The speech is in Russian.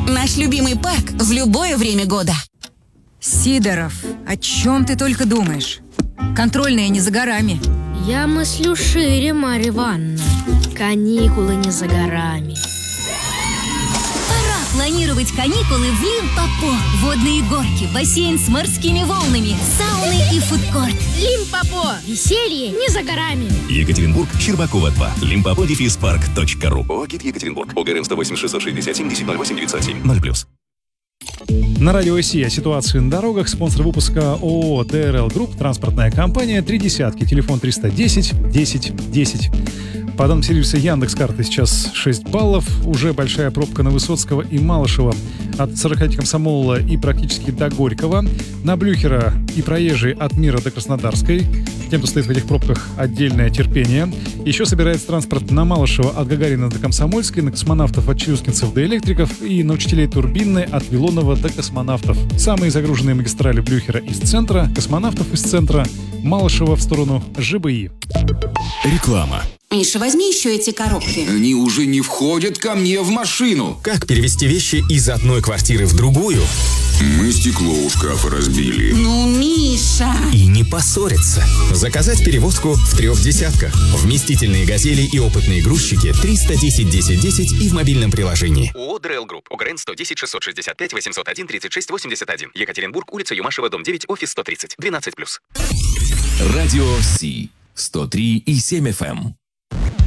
Наш любимый парк в любое время года. Сидоров, о чем ты только думаешь? Контрольные не за горами. Я мыслю шире, Марья Ивановна. Каникулы не за горами. Пора планировать каникулы в Лимпопо. Водные горки, бассейн с морскими волнами, сауны и фудкорт. Лимпопо. Веселье не за горами. Екатеринбург, Щербакова 2. limpopo-park.ru. ОГИ Екатеринбург. ОГРН 108 667 10 08 907 0+. На радио Россия о ситуации на дорогах. Спонсор выпуска ООО ДРЛ Групп, транспортная компания, 3 десятки, телефон 310 10 10. По данным сервиса Яндекс.Карты сейчас 6 баллов. Уже большая пробка на Высоцкого и Малышева от 45 Комсомола и практически до Горького. На Блюхера и проезжие от Мира до Краснодарской. Тем, кто стоит в этих пробках, отдельное терпение. Еще собирается транспорт на Малышева от Гагарина до Комсомольской, на космонавтов от Челюскинцев до Электриков и на учителей Турбинной от Вилонова до Космонавтов. Самые загруженные магистрали Блюхера из центра, Космонавтов из центра, Малышева в сторону ЖБИ. Реклама. Миша, возьми еще эти коробки. Они уже не входят ко мне в машину. Как перевести вещи из одной квартиры в другую? Мы стекло у шкафа разбили. Ну, Миша! И не поссориться. Заказать перевозку в 3 десятках. Вместительные «Газели» и опытные грузчики 310 10 10 и в мобильном приложении. ООО ДРЛ Групп. ОГРН 110 665 801 36 81. Екатеринбург, улица Юмашева, дом 9, офис 130. 12+. Радио Си. 103,7 FM.